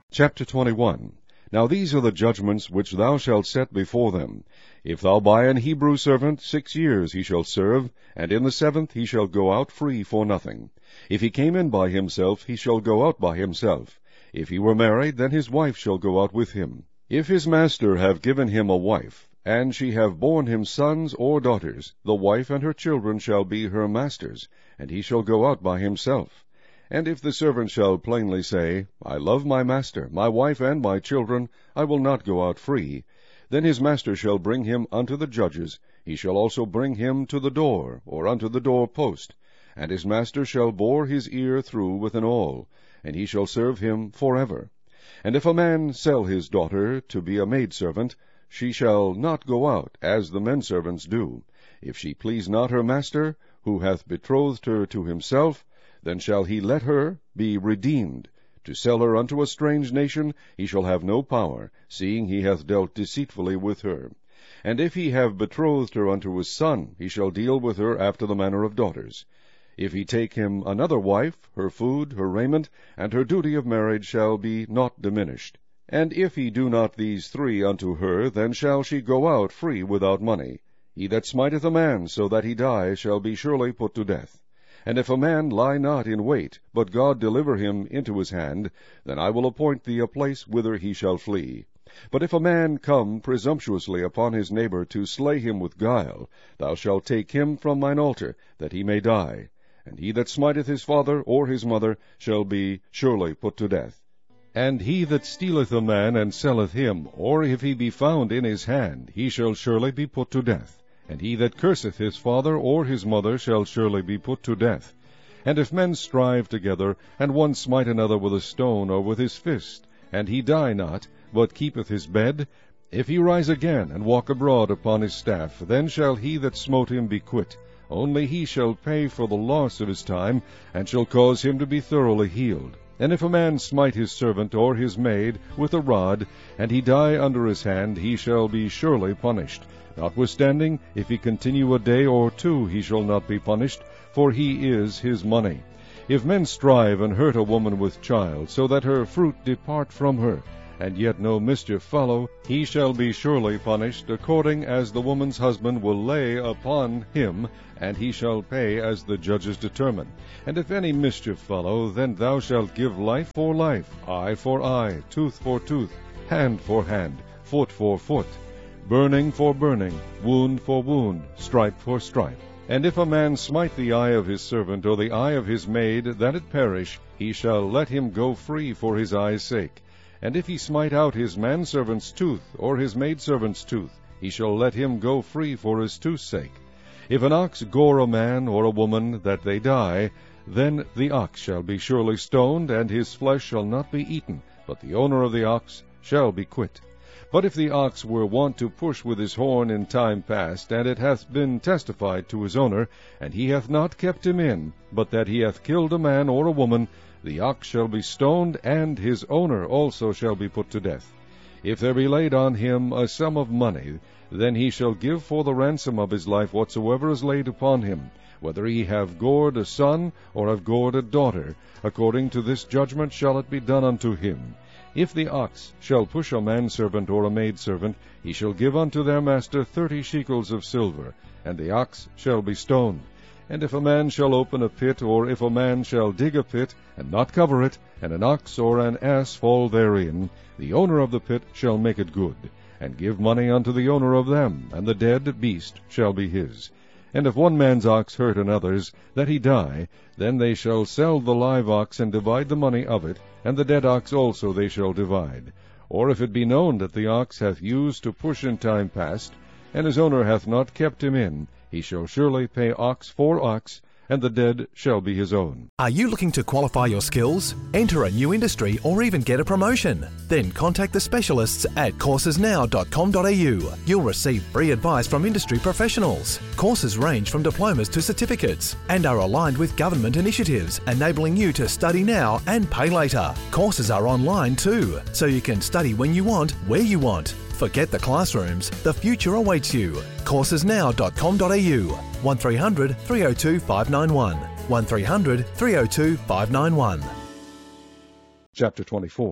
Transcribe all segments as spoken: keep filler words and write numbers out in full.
Chapter twenty-one. Now these are the judgments which thou shalt set before them. If thou buy an Hebrew servant, six years he shall serve, and in the seventh he shall go out free for nothing. If he came in by himself, he shall go out by himself. If he were married, then his wife shall go out with him. If his master have given him a wife, and she have borne him sons or daughters, the wife and her children shall be her master's, and he shall go out by himself. And if the servant shall plainly say, I love my master, my wife, and my children, I will not go out free, then his master shall bring him unto the judges, he shall also bring him to the door, or unto the door post, and his master shall bore his ear through with an awl, and he shall serve him forever. And if a man sell his daughter to be a maidservant, she shall not go out, as the menservants do. If she please not her master, who hath betrothed her to himself, then shall he let her be redeemed. To sell her unto a strange nation he shall have no power, seeing he hath dealt deceitfully with her. And if he have betrothed her unto his son, he shall deal with her after the manner of daughters. If he take him another wife, her food, her raiment, and her duty of marriage shall be not diminished. And if he do not these three unto her, then shall she go out free without money. He that smiteth a man so that he die shall be surely put to death. And if a man lie not in wait, but God deliver him into his hand, then I will appoint thee a place whither he shall flee. But if a man come presumptuously upon his neighbor to slay him with guile, thou shalt take him from mine altar, that he may die. And he that smiteth his father or his mother shall be surely put to death. And he that stealeth a man and selleth him, or if he be found in his hand, he shall surely be put to death. And he that curseth his father or his mother shall surely be put to death. And if men strive together, and one smite another with a stone or with his fist, and he die not, but keepeth his bed, if he rise again and walk abroad upon his staff, then shall he that smote him be quit. Only he shall pay for the loss of his time, and shall cause him to be thoroughly healed. And if a man smite his servant or his maid with a rod, and he die under his hand, he shall be surely punished. Notwithstanding, if he continue a day or two, he shall not be punished, for he is his money. If men strive and hurt a woman with child, so that her fruit depart from her, and yet no mischief follow, he shall be surely punished, according as the woman's husband will lay upon him, and he shall pay as the judges determine. And if any mischief follow, then thou shalt give life for life, eye for eye, tooth for tooth, hand for hand, foot for foot, burning for burning, wound for wound, stripe for stripe. And if a man smite the eye of his servant, or the eye of his maid, that it perish, he shall let him go free for his eye's sake. And if he smite out his manservant's tooth, or his maidservant's tooth, he shall let him go free for his tooth's sake. If an ox gore a man or a woman, that they die, then the ox shall be surely stoned, and his flesh shall not be eaten, but the owner of the ox shall be quit. But if the ox were wont to push with his horn in time past, and it hath been testified to his owner, and he hath not kept him in, but that he hath killed a man or a woman, the ox shall be stoned, and his owner also shall be put to death. If there be laid on him a sum of money, then he shall give for the ransom of his life whatsoever is laid upon him, whether he have gored a son or have gored a daughter. According to this judgment shall it be done unto him. If the ox shall push a manservant or a maidservant, he shall give unto their master thirty shekels of silver, and the ox shall be stoned. And if a man shall open a pit, or if a man shall dig a pit, and not cover it, and an ox or an ass fall therein, the owner of the pit shall make it good, and give money unto the owner of them, and the dead beast shall be his. And if one man's ox hurt another's, that he die, then they shall sell the live ox, and divide the money of it, and the dead ox also they shall divide. Or if it be known that the ox hath used to push in time past, and his owner hath not kept him in, he shall surely pay ox for ox, and the dead shall be his own. Are you looking to qualify your skills, enter a new industry, or even get a promotion? Then contact the specialists at courses now dot com dot a u. You'll receive free advice from industry professionals. Courses range from diplomas to certificates and are aligned with government initiatives, enabling you to study now and pay later. Courses are online too, so you can study when you want, where you want. Forget the classrooms, the future awaits you. courses now dot com dot a u. one three hundred, three oh two, five nine one. one three hundred, three oh two, five nine one. Chapter twenty-four.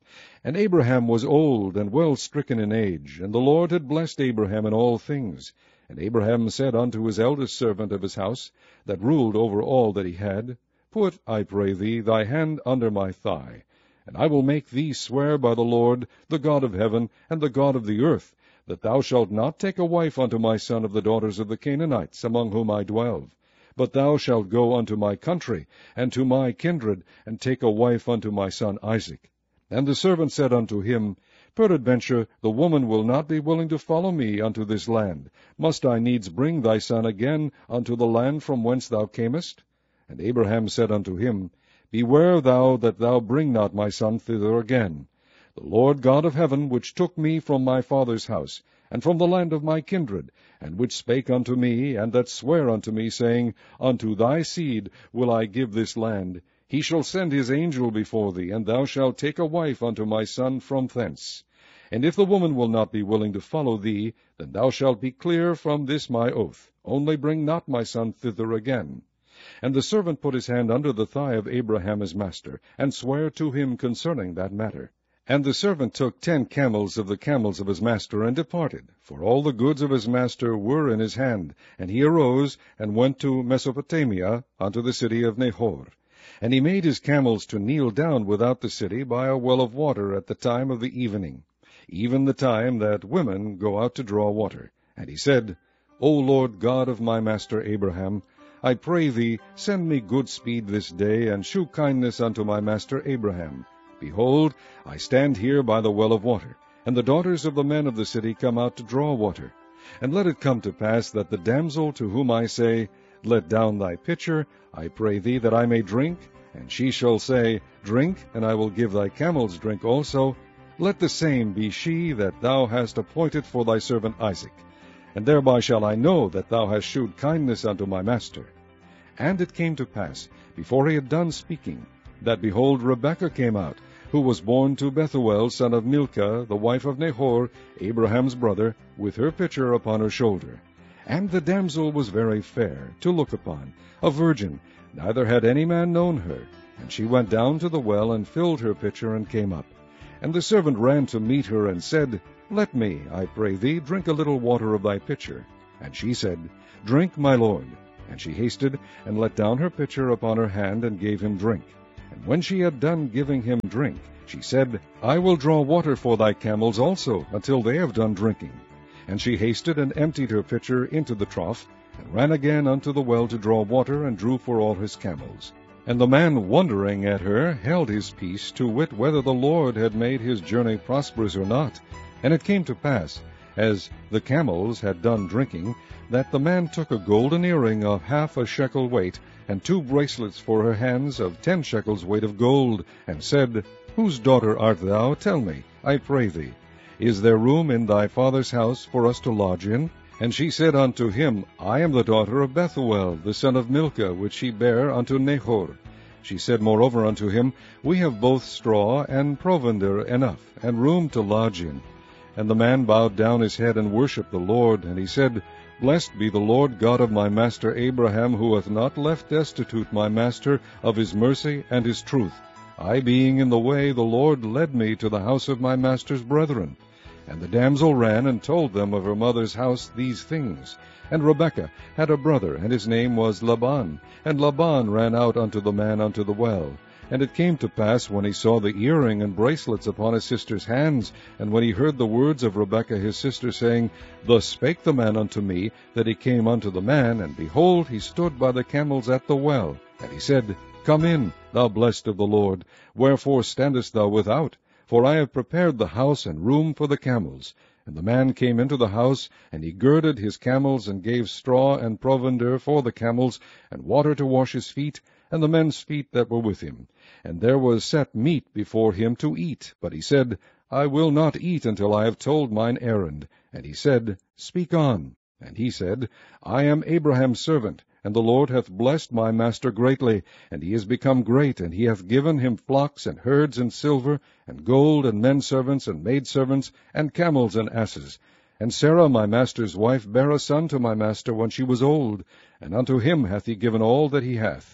And Abraham was old and well stricken in age, and the Lord had blessed Abraham in all things. And Abraham said unto his eldest servant of his house, that ruled over all that he had, Put, I pray thee, thy hand under my thigh, and I will make thee swear by the Lord, the God of heaven, and the God of the earth, that thou shalt not take a wife unto my son of the daughters of the Canaanites, among whom I dwell. But thou shalt go unto my country, and to my kindred, and take a wife unto my son Isaac. And the servant said unto him, Peradventure the woman will not be willing to follow me unto this land. Must I needs bring thy son again unto the land from whence thou camest? And Abraham said unto him, Beware thou that thou bring not my son thither again. The Lord God of heaven, which took me from my father's house, and from the land of my kindred, and which spake unto me, and that sware unto me, saying, Unto thy seed will I give this land, he shall send his angel before thee, and thou shalt take a wife unto my son from thence. And if the woman will not be willing to follow thee, then thou shalt be clear from this my oath. Only bring not my son thither again. And the servant put his hand under the thigh of Abraham his master, and sware to him concerning that matter. And the servant took ten camels of the camels of his master, and departed, for all the goods of his master were in his hand. And he arose, and went to Mesopotamia, unto the city of Nahor. And he made his camels to kneel down without the city by a well of water at the time of the evening, even the time that women go out to draw water. And he said, O Lord God of my master Abraham, I pray thee, send me good speed this day, and shew kindness unto my master Abraham. Behold, I stand here by the well of water, and the daughters of the men of the city come out to draw water. And let it come to pass that the damsel to whom I say, Let down thy pitcher, I pray thee, that I may drink, and she shall say, Drink, and I will give thy camels drink also, let the same be she that thou hast appointed for thy servant Isaac. And thereby shall I know that thou hast shewed kindness unto my master. And it came to pass, before he had done speaking, that, behold, Rebekah came out, who was born to Bethuel, son of Milcah, the wife of Nahor, Abraham's brother, with her pitcher upon her shoulder. And the damsel was very fair to look upon, a virgin, neither had any man known her. And she went down to the well, and filled her pitcher, and came up. And the servant ran to meet her, and said, Let me, I pray thee, drink a little water of thy pitcher. And she said, Drink, my lord. And she hasted, and let down her pitcher upon her hand, and gave him drink. And when she had done giving him drink, she said, I will draw water for thy camels also, until they have done drinking. And she hasted, and emptied her pitcher into the trough, and ran again unto the well to draw water, and drew for all his camels. And the man, wondering at her, held his peace, to wit whether the Lord had made his journey prosperous or not. And it came to pass, as the camels had done drinking, that the man took a golden earring of half a shekel weight, and two bracelets for her hands of ten shekels weight of gold, and said, Whose daughter art thou? Tell me, I pray thee. Is there room in thy father's house for us to lodge in? And she said unto him, I am the daughter of Bethuel, the son of Milcah, which she bare unto Nahor. She said moreover unto him, We have both straw and provender enough, and room to lodge in. And the man bowed down his head and worshipped the Lord. And he said, Blessed be the Lord God of my master Abraham, who hath not left destitute my master of his mercy and his truth. I being in the way, the Lord led me to the house of my master's brethren. And the damsel ran and told them of her mother's house these things. And Rebekah had a brother, and his name was Laban. And Laban ran out unto the man unto the well. And it came to pass, when he saw the earring and bracelets upon his sister's hands, and when he heard the words of Rebekah his sister, saying, Thus spake the man unto me, that he came unto the man, and behold, he stood by the camels at the well. And he said, Come in, thou blessed of the Lord. Wherefore standest thou without? For I have prepared the house and room for the camels. And the man came into the house, and he girded his camels, and gave straw and provender for the camels, and water to wash his feet, and the men's feet that were with him. And there was set meat before him to eat. But he said, I will not eat until I have told mine errand. And he said, Speak on. And he said, I am Abraham's servant, and the Lord hath blessed my master greatly, and he is become great, and he hath given him flocks and herds and silver, and gold, and men servants, and maidservants, and camels and asses. And Sarah my master's wife bare a son to my master when she was old, and unto him hath he given all that he hath.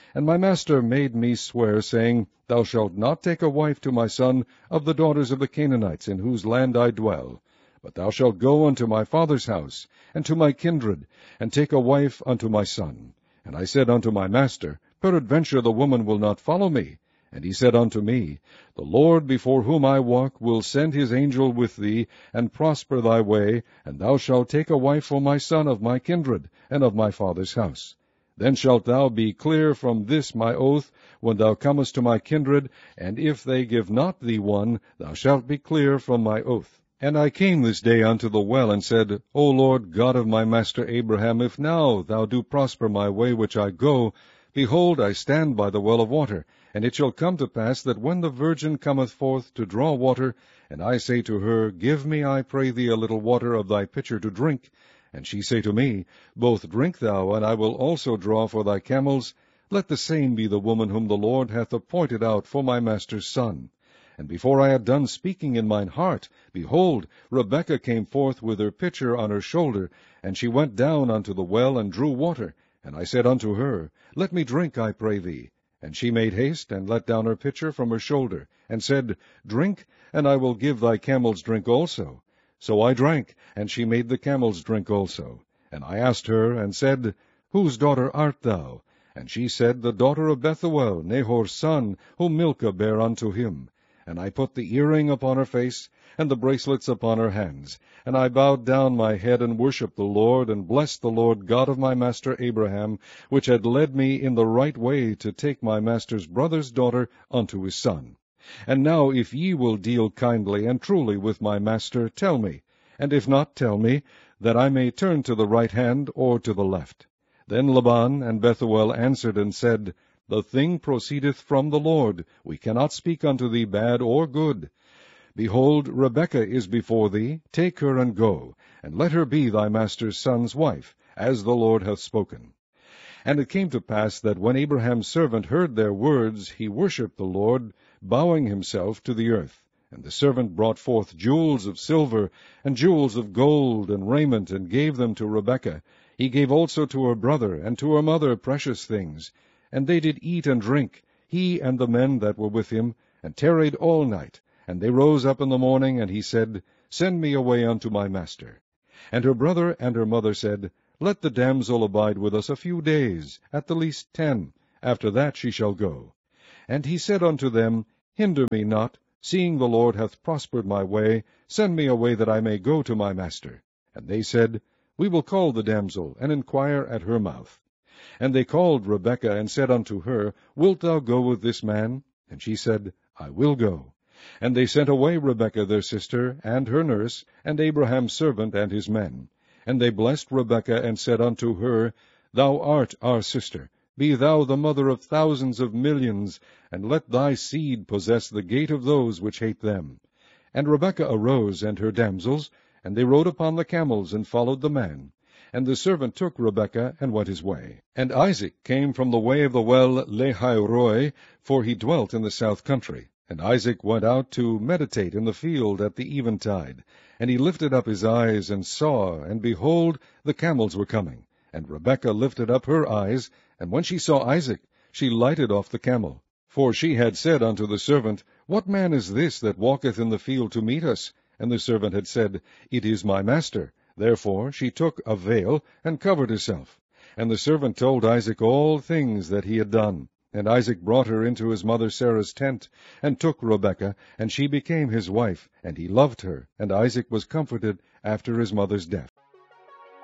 And my master made me swear, saying, Thou shalt not take a wife to my son of the daughters of the Canaanites, in whose land I dwell. But thou shalt go unto my father's house, and to my kindred, and take a wife unto my son. And I said unto my master, Peradventure the woman will not follow me. And he said unto me, The Lord before whom I walk will send his angel with thee, and prosper thy way, and thou shalt take a wife for my son of my kindred, and of my father's house. Then shalt thou be clear from this my oath, when thou comest to my kindred, and if they give not thee one, thou shalt be clear from my oath. And I came this day unto the well, and said, O Lord God of my master Abraham, if now thou do prosper my way which I go, behold, I stand by the well of water. And it shall come to pass that when the virgin cometh forth to draw water, and I say to her, Give me, I pray thee, a little water of thy pitcher to drink, and she say to me, Both drink thou, and I will also draw for thy camels, let the same be the woman whom the Lord hath appointed out for my master's son. And before I had done speaking in mine heart, behold, Rebekah came forth with her pitcher on her shoulder, and she went down unto the well, and drew water. And I said unto her, Let me drink, I pray thee. And she made haste, and let down her pitcher from her shoulder, and said, Drink, and I will give thy camels drink also. So I drank, and she made the camels drink also. And I asked her, and said, Whose daughter art thou? And she said, The daughter of Bethuel, Nahor's son, whom Milcah bare unto him. And I put the earring upon her face, and the bracelets upon her hands. And I bowed down my head, and worshipped the Lord, and blessed the Lord God of my master Abraham, which had led me in the right way to take my master's brother's daughter unto his son. And now if ye will deal kindly and truly with my master, tell me, and if not, tell me, that I may turn to the right hand or to the left. Then Laban and Bethuel answered and said, The thing proceedeth from the Lord. We cannot speak unto thee bad or good. Behold, Rebekah is before thee. Take her and go, and let her be thy master's son's wife, as the Lord hath spoken. And it came to pass that when Abraham's servant heard their words, he worshipped the Lord, bowing himself to the earth. And the servant brought forth jewels of silver, and jewels of gold, and raiment, and gave them to Rebekah. He gave also to her brother and to her mother precious things. And they did eat and drink, he and the men that were with him, and tarried all night. And they rose up in the morning, and he said, Send me away unto my master. And her brother and her mother said, Let the damsel abide with us a few days, at the least ten. After that she shall go. And he said unto them, Hinder me not, seeing the Lord hath prospered my way. Send me away that I may go to my master. And they said, We will call the damsel, and inquire at her mouth. And they called Rebekah, and said unto her, Wilt thou go with this man? And she said, I will go. And they sent away Rebekah their sister, and her nurse, and Abraham's servant, and his men. And they blessed Rebekah, and said unto her, Thou art our sister. Be thou the mother of thousands of millions, and let thy seed possess the gate of those which hate them. And Rebekah arose, and her damsels, and they rode upon the camels, and followed the man. And the servant took Rebekah, and went his way. And Isaac came from the way of the well Lahairoi, for he dwelt in the south country. And Isaac went out to meditate in the field at the eventide. And he lifted up his eyes, and saw, and behold, the camels were coming. And Rebekah lifted up her eyes, and when she saw Isaac, she lighted off the camel. For she had said unto the servant, What man is this that walketh in the field to meet us? And the servant had said, It is my master. Therefore she took a veil, and covered herself. And the servant told Isaac all things that he had done. And Isaac brought her into his mother Sarah's tent, and took Rebekah, and she became his wife, and he loved her, and Isaac was comforted after his mother's death.